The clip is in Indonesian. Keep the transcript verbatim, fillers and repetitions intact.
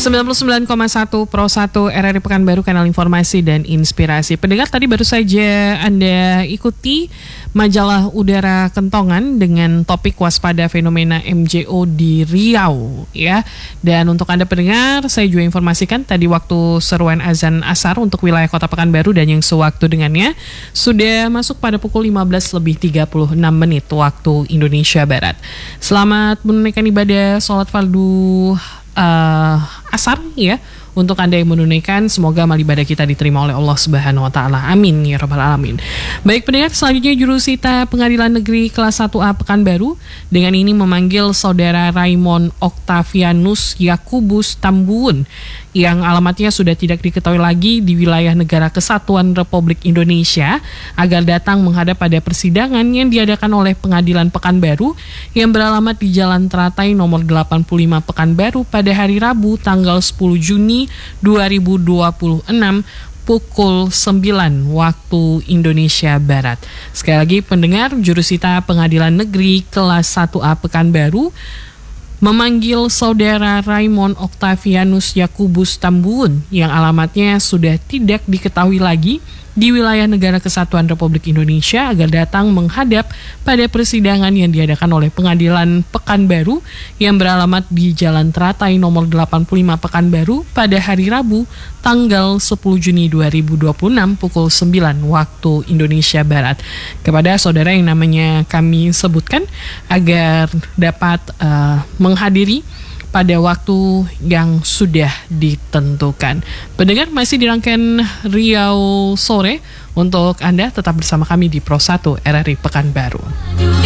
sembilan puluh sembilan koma satu Pro satu R R I Pekanbaru, kanal informasi dan inspirasi. Pendengar, tadi baru saja Anda ikuti majalah Udara Kentongan dengan topik waspada fenomena M J O di Riau, ya. Dan untuk Anda pendengar, saya juga informasikan tadi waktu seruan azan asar untuk wilayah Kota Pekanbaru dan yang sewaktu dengannya sudah masuk pada pukul lima belas lebih tiga puluh enam menit waktu Indonesia Barat. Selamat menunaikan ibadah sholat fardu Uh, asar, ya. Untuk Anda yang menunaikan, semoga amal ibadah kita diterima oleh Allah Subhanahu wa taala. Amin ya rabbal alamin. Baik pendengar, selanjutnya Jurusita Pengadilan Negeri Kelas satu A Pekanbaru dengan ini memanggil Saudara Raymond Octavianus Yakubus Tambuun yang alamatnya sudah tidak diketahui lagi di wilayah Negara Kesatuan Republik Indonesia agar datang menghadap pada persidangan yang diadakan oleh Pengadilan Pekanbaru yang beralamat di Jalan Teratai nomor delapan puluh lima Pekanbaru pada hari Rabu tanggal sepuluh Juni dua ribu dua puluh enam pukul sembilan waktu Indonesia Barat. Sekali lagi pendengar, Jurusita Pengadilan Negeri Kelas satu A Pekanbaru memanggil Saudara Raymond Octavianus Yakubus Tambuun yang alamatnya sudah tidak diketahui lagi di wilayah Negara Kesatuan Republik Indonesia agar datang menghadap pada persidangan yang diadakan oleh Pengadilan Pekanbaru yang beralamat di Jalan Teratai nomor delapan puluh lima Pekanbaru pada hari Rabu tanggal sepuluh Juni dua ribu dua puluh enam pukul sembilan waktu Indonesia Barat. Kepada saudara yang namanya kami sebutkan agar dapat uh, menghadiri pada waktu yang sudah ditentukan. Pendengar, masih di rangkaian Riau Sore. Untuk Anda tetap bersama kami di Pro satu R R I Pekanbaru.